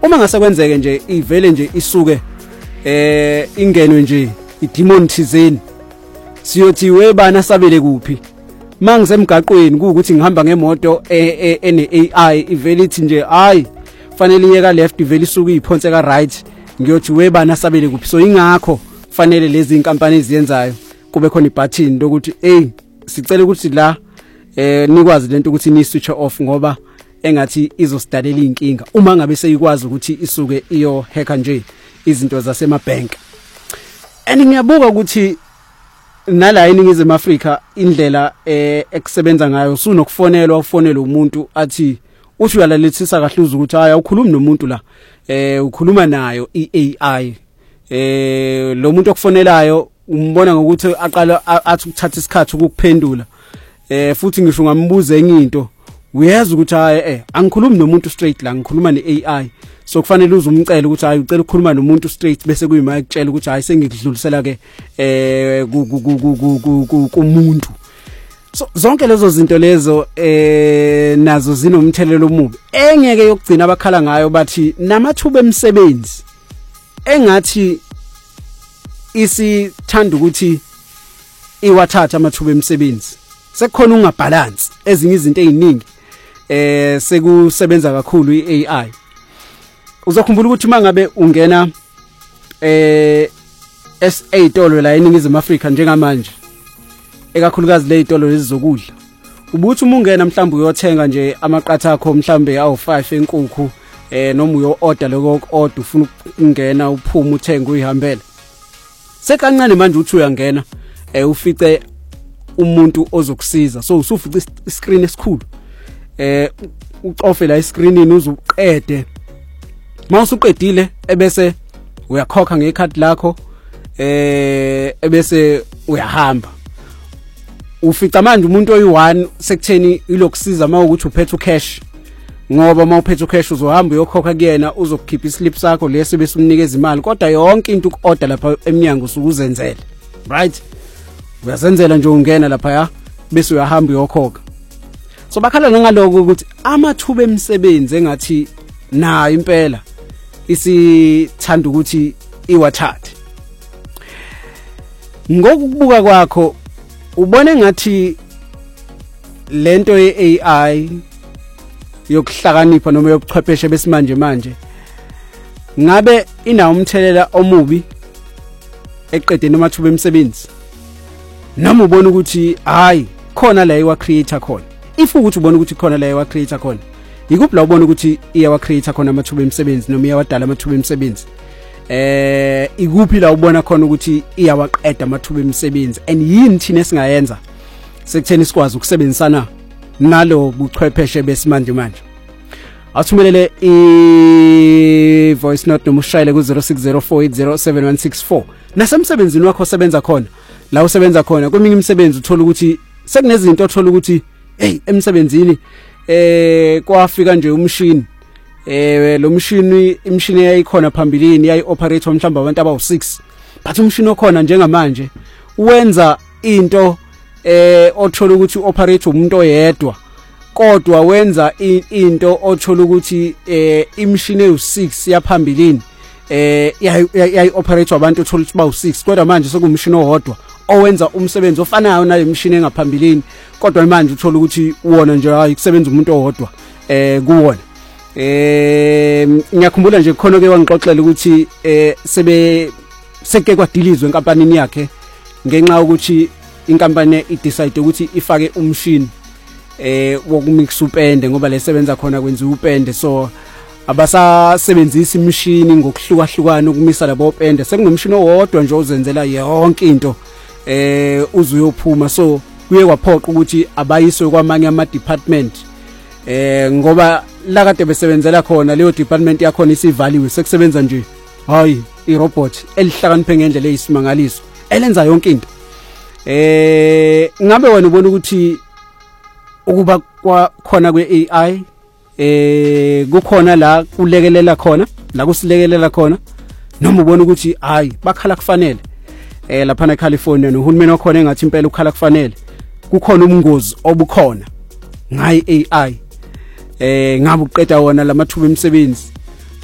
uma ngasekwenzeke nje ivele nje isuke ingenwe nje idemon thizeni siyothi webana sabele kuphi mangisemgaqweni ukuthi ngihamba ngemoto ene AI ivele ithi nje hayi fanele iyeka left ivele isuke iphonse ka right ngiyothi webana sabele kuphi so ingakho fanele lezi inkampani eziyenzayo kube khona ibutton lokuthi sicela ukuthi la nikwazi lento ukuthi ni switch off ngoba engathi izosidalela inkinga uma ngabe seyikwazi ukuthi isuke iyo hacker nje izinto zasemabank. And ngiyabuka ukuthi nala eNingizimu Afrika indlela ekusebenza ngayo sunokufonelwa ufonela umuntu athi uthi uyalalethisa kahle uze ukuthi hayi awukhulumi nomuntu la ukhuluma nayo iAI lo muntu okufonelayo umbona ngokuthi aqala athi ukuthatha isikhathi ukuphendula futhi ngisho ngambuza enye into uyazi ukuthi hayi angikhulumi nomuntu straight la ngikhuluma neAI so kufanele uzumcela ukuthi hayi ucela ukukhuluma nomuntu straight bese kuyima ekutshela ukuthi hayi sengikudlulisela ke kumuntu. So zonke lezo zinto lezo nazo zinomthelelo omubi engeke yokugcina abakhala ngayo bathi namathuba emsebenzi engathi isithanda ukuthi iwathatha amathuba emsebenzi sekukhona ungabalance ezinye izinto eziningi sekusebenza kakhulu iAI. Uzokhumbula ukuthi mangabe ungena SA tolo la eNingizimu Afrika njengamanje ekakhulukazi le itolo lezizokudla ubuthi uma ungena mhlawumbe uyothenga nje amaqatha akho mhlawumbe awu5 enkukhu noma uyo order lokho order ufuna ukungena uphuma uthenga uyihambele sekancane manje uthi uyangena ufice umuntu ozokusiza so usufice iscreen esikhulu ucofe la iscreenini uzuqede mawusuqedile ebese uyakhokha ngekhadi lakho ebese uyahamba ufica manje umuntu oyi1 sekutheni ilokusiza mawukuthi uphethe ucash ngoba mawuphethe ucash uzohamba uyokhokha kuyena uzokukhipha islip sakho lesi bese umnikeza imali kodwa yonke into uorder lapha eminyango usukuzenzele right uyazenzela nje ungena lapha ya bese uyahamba uyokhokha so bakhala ngaloko ukuthi amathuba emsebenzi engathi na impela isithanda ukuthi iwathathe ngokubuka kwakho ubone ngathi lento yeAI yokuhlakanipha noma yokuchwepheshe besimanje manje ngabe inawo umthelela omubi eqedeni amathuba emsebenzi noma ubona ukuthi hayi khona la iwa creator khona if ukuthi ubona ukuthi khona la iwa creator khona ikuphi la ubona ukuthi iyawa creator khona amathuba emsebenzi noma iyawadala amathuba emsebenzi ikuphi la ubona khona ukuthi iyawaqeda amathuba emsebenzi and yini thina esingayenza sekutheni sikwazi ukusebenzisana nalo buchwepheshe besimanje manje athumelele i voice note noma ushayele ku 0604807164 nasemsebenzini wakho osebenza khona la usebenza khona kweminye imisebenzi uthola ukuthi sekunezinto othola ukuthi emsebenzini kwafika nje umshini lo mshini imshini yayikhona phambilini yayi operate mhlamba abantu abawu6 but umshini okhona njengamanje wenza into othola ukuthi operate umuntu oyedwa kodwa wenza into othola ukuthi imshini eyu6 yaphambilini yayi operate abantu othola ukuthi bawu6 kodwa manje sokumshini owodwa owenza umsebenzi ofanayo nale mshini engaphambilini kodwa manje uthola ukuthi uwona nje hayi kusebenza umuntu owodwa kuwona ngiyakhumbula nje khona ke wangixoxela ukuthi seke kwadilizwe enkampanini yakhe ngenxa ukuthi inkampani idecide ukuthi ifake umshini wokumix upende ngoba lesebenza khona kwenziwa upende so abasasebenzisa imishini ngokuhlukahlukana ukumisa labo pende sekunomshini owodwa nje ozenzela yonke into uzuyophuma so kuye kwaphoqa ukuthi abayiswe kwamanye ama department ngoba la kade besebenzela khona leyo department yakhona isivaliwe sekusebenza nje hayi irobot elihlakaniphe ngendlela eyisimangaliso elenza yonke into ngabe wena ubona ukuthi ukuba khona kweAI kukhona la kulekelela khona la kusilekelela khona noma ubona ukuthi hayi bakhala kufanele lapha eCalifornia nohulumeni wakhona engathi impela ukhala kufanele kukhona umngozi obukhona ngayi AI ngabe uqeda wona lamathuba emsebenzi